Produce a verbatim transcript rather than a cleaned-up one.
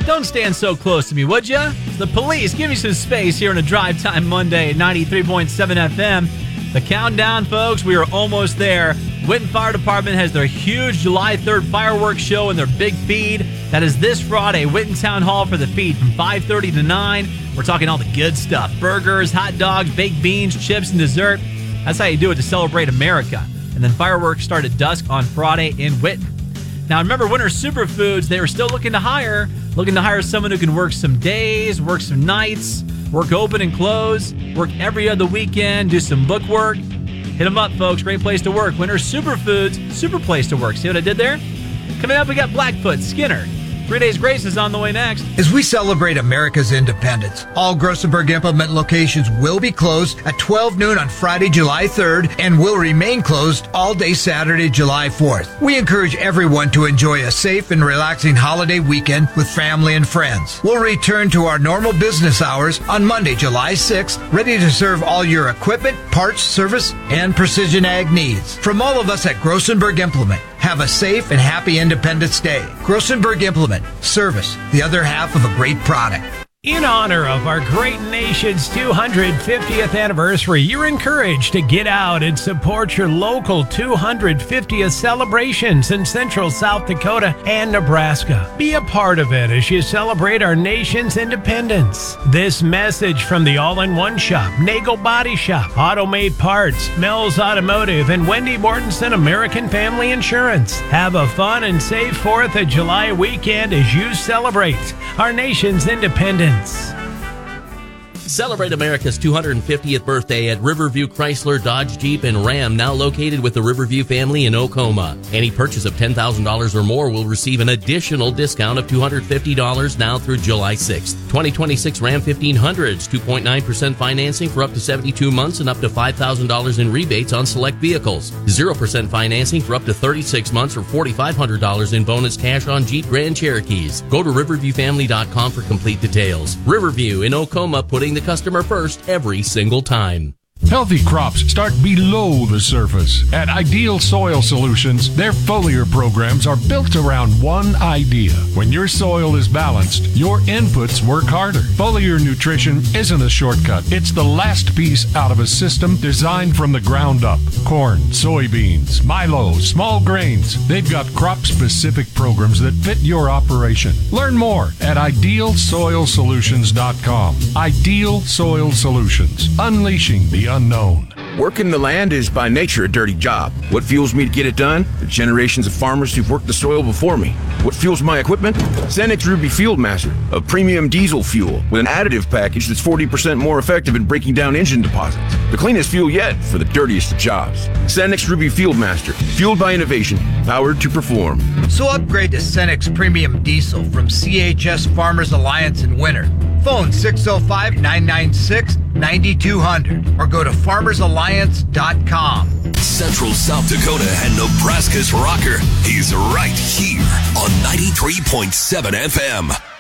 Don't stand so close to me, would ya? The police, give me some space here on a Drive Time Monday at ninety-three point seven F M. The countdown, folks, we are almost there. Winton Fire Department has their huge July third fireworks show and their big feed. That is this Friday, Winton Town Hall for the feed from five thirty to nine. We're talking all the good stuff. Burgers, hot dogs, baked beans, chips, and dessert. That's how you do it to celebrate America. And then fireworks start at dusk on Friday in Winton. Now, remember, Winter Superfoods, they are still looking to hire. Looking to hire someone who can work some days, work some nights, work open and close, work every other weekend, do some book work. Hit them up, folks. Great place to work. Winter Superfoods, super place to work. See what I did there? Coming up, we got Blackfoot, Skinner. Three Days Grace is on the way next. As we celebrate America's independence, all Grossenberg Implement locations will be closed at twelve noon on Friday, July third, and will remain closed all day Saturday, July fourth. We encourage everyone to enjoy a safe and relaxing holiday weekend with family and friends. We'll return to our normal business hours on Monday, July sixth, ready to serve all your equipment, parts, service, and precision ag needs. From all of us at Grossenberg Implement, have a safe and happy Independence Day. Grossenberg Implement. Service, the other half of a great product. In honor of our great nation's two hundred fiftieth anniversary, you're encouraged to get out and support your local two hundred fiftieth celebrations in Central South Dakota and Nebraska. Be a part of it as you celebrate our nation's independence. This message from the All-in-One Shop, Nagel Body Shop, Auto Made Parts, Mel's Automotive, and Wendy Mortensen American Family Insurance. Have a fun and safe fourth of July weekend as you celebrate our nation's independence. Celebrate America's two hundred fiftieth birthday at Riverview Chrysler, Dodge, Jeep, and Ram, now located with the Riverview family in Oklahoma. Any purchase of ten thousand dollars or more will receive an additional discount of two hundred fifty dollars now through July sixth. twenty twenty-six Ram fifteen hundreds, two point nine percent financing for up to seventy-two months and up to five thousand dollars in rebates on select vehicles. zero percent financing for up to thirty-six months or four thousand five hundred dollars in bonus cash on Jeep Grand Cherokees. Go to riverview family dot com for complete details. Riverview in Oklahoma, putting the customer first every single time. Healthy crops start below the surface. At Ideal Soil Solutions, their foliar programs are built around one idea. When your soil is balanced, your inputs work harder. Foliar nutrition isn't a shortcut. It's the last piece out of a system designed from the ground up. Corn, soybeans, milo, small grains. They've got crop-specific programs that fit your operation. Learn more at ideal soil solutions dot com. Ideal Soil Solutions, unleashing the unknown. Working the land is by nature a dirty job. What fuels me to get it done? The generations of farmers who've worked the soil before me. What fuels my equipment? Cenex Ruby Fieldmaster, a premium diesel fuel with an additive package that's forty percent more effective in breaking down engine deposits. The cleanest fuel yet for the dirtiest of jobs. Cenex Ruby Fieldmaster, fueled by innovation, powered to perform. So upgrade to Cenex Premium Diesel from C H S Farmers Alliance in winter. Phone six oh five, nine nine six, nine two zero zero or go to farmers alliance dot com. Central South Dakota and Nebraska's rocker. He's right here on ninety-three point seven F M.